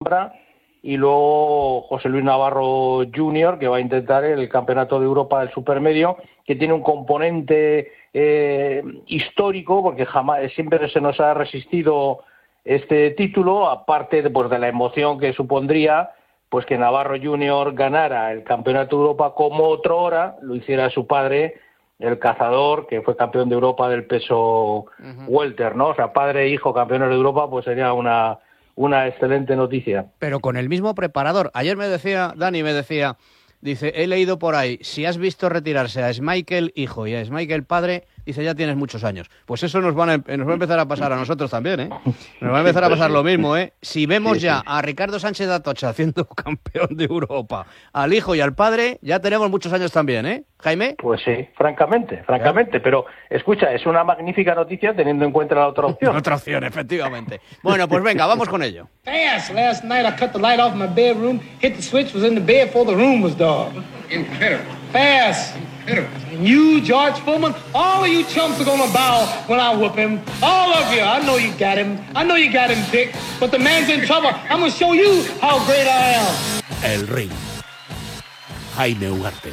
Zambra, y luego José Luis Navarro Jr., que va a intentar el Campeonato de Europa del Supermedio, que tiene un componente histórico, porque jamás siempre se nos ha resistido este título, aparte de la emoción que supondría pues que Navarro Jr. ganara el Campeonato de Europa como otrora lo hiciera su padre, el Cazador, que fue campeón de Europa del peso welter, ¿no? O sea, padre e hijo campeones de Europa, pues sería una excelente noticia. Pero con el mismo preparador. Ayer Dani me decía, dice, he leído por ahí, si has visto retirarse a Schmeichel hijo y a Schmeichel padre, dice, ya tienes muchos años. Pues eso nos va a empezar a pasar a nosotros también, ¿eh? Nos va a empezar a pasar lo mismo, ¿eh? Si vemos ya a Ricardo Sánchez Atocha haciendo campeón de Europa, al hijo y al padre, ya tenemos muchos años también, ¿eh, Jaime? Pues sí, francamente. Pero, escucha, es una magnífica noticia teniendo en cuenta la otra opción. Otra opción, efectivamente. Bueno, pues venga, vamos con ello. Fast. Last night I cut the light off my bedroom, hit the switch, was in the bed before the room was dark. Incredible. Fast. Incredible. And you, George Foreman, all of you chumps are gonna bow when I whoop him. All of you. I know you got him. I know you got him picked. But the man's in trouble. I'm gonna show you how great I am. El Ring. Jaime Ugarte.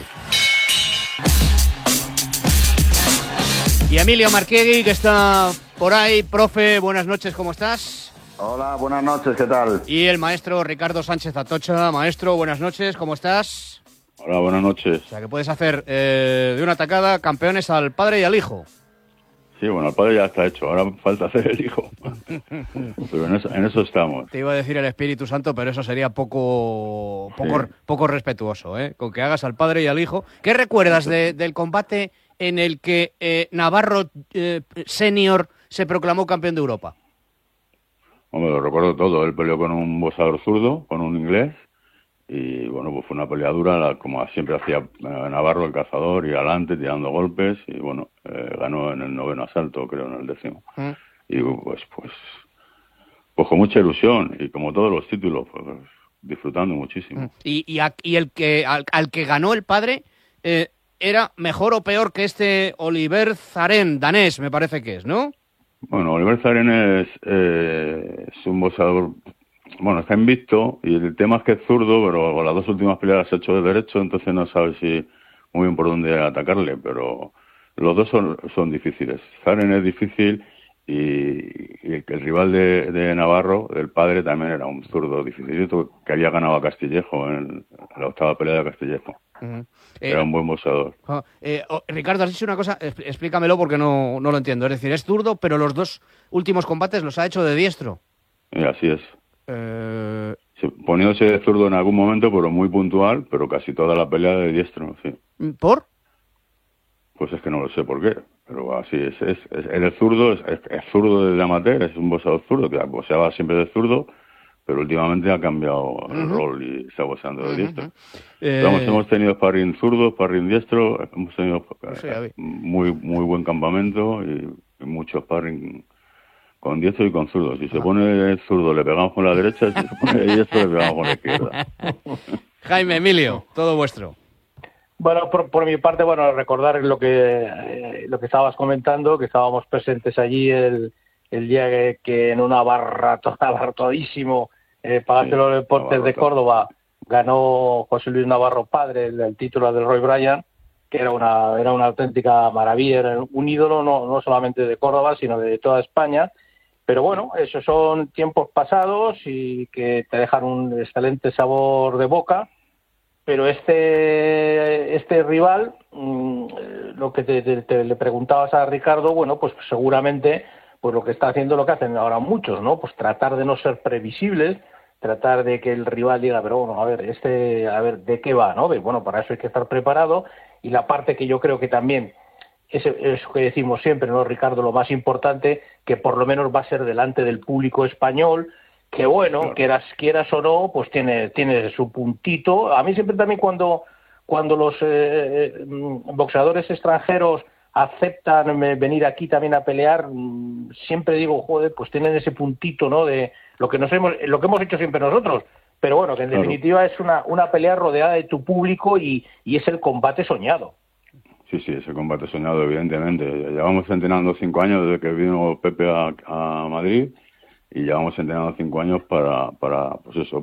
Y Emilio Marquiegui, que está por ahí. Profe, buenas noches, ¿cómo estás? Hola, buenas noches, ¿qué tal? Y el maestro Ricardo Sánchez Atocha. Maestro, buenas noches, ¿cómo estás? Hola, buenas noches. O sea, que puedes hacer de una tacada campeones al padre y al hijo. Sí, bueno, el padre ya está hecho, ahora falta hacer el hijo. Pero en eso estamos. Te iba a decir el Espíritu Santo, pero eso sería poco respetuoso, ¿eh? Con que hagas al padre y al hijo. ¿Qué recuerdas del combate en el que Navarro Senior se proclamó campeón de Europa? Hombre, lo recuerdo todo. Él peleó con un boxeador zurdo, con un inglés, y bueno, pues fue una pelea dura, como siempre hacía Navarro, el Cazador, y adelante tirando golpes, y bueno, ganó en el 9º asalto, creo, en el 10º. Y pues con mucha ilusión, y como todos los títulos, pues disfrutando muchísimo. Y el que al que ganó el padre, ¿era mejor o peor que este Oliver Zaren, danés, me parece que es, ¿no? Bueno, Oliver Zaren es un boxeador, bueno, está invicto, y el tema es que es zurdo, pero con las dos últimas peleas las ha hecho de derecho, entonces no sabe si muy bien por dónde atacarle, pero los dos son difíciles. Zaren es difícil, y el rival de Navarro, el padre, también era un zurdo dificilito, que había ganado a Castillejo en la 8ª pelea de Castillejo. Era un buen boxeador. Ricardo, has dicho una cosa, explícamelo porque no lo entiendo. Es decir, es zurdo, pero los dos últimos combates los ha hecho de diestro. Así es. Sí, poniéndose de zurdo en algún momento, pero muy puntual, pero casi toda la pelea de diestro, sí. ¿Por? Pues es que no lo sé por qué, pero así es. El zurdo es zurdo desde amateur, es un boxeador zurdo, que boxeaba siempre de zurdo, pero últimamente ha cambiado el rol y está boxeando de diestro. Hemos tenido sparring zurdo, sparring diestro, hemos tenido muy buen campamento y mucho sparring con diestro y con zurdo. Si se pone zurdo le pegamos con la derecha, si se pone diestro le pegamos con la izquierda. Jaime, Emilio, todo vuestro. Bueno, por mi parte, bueno, recordar lo que estabas comentando, que estábamos presentes allí el día que en una barra abarrotadísimo, Palacio de los Deportes de Córdoba, ganó José Luis Navarro padre el título del Roy Bryan, que era una auténtica maravilla, era un ídolo no solamente de Córdoba, sino de toda España. Pero bueno, esos son tiempos pasados y que te dejan un excelente sabor de boca. Pero este rival, lo que le preguntabas a Ricardo, bueno, pues seguramente pues lo que está haciendo lo que hacen ahora muchos, ¿no? Pues tratar de no ser previsibles, tratar de que el rival diga, pero bueno, a ver, ¿de qué va, no? Bueno, para eso hay que estar preparado. Y la parte que yo creo que también es eso que decimos siempre, ¿no, Ricardo? Lo más importante, que por lo menos va a ser delante del público español, que bueno, claro, quieras o no, pues tiene su puntito. A mí siempre también cuando los boxeadores extranjeros aceptan venir aquí también a pelear, siempre digo, joder, pues tienen ese puntito, ¿no? De lo que hemos hecho siempre nosotros. Pero bueno, que en definitiva es una pelea rodeada de tu público y es el combate soñado. Sí, es el combate soñado, evidentemente. Llevamos entrenando 5 años desde que vino Pepe a Madrid, y llevamos entrenando 5 años para pues eso,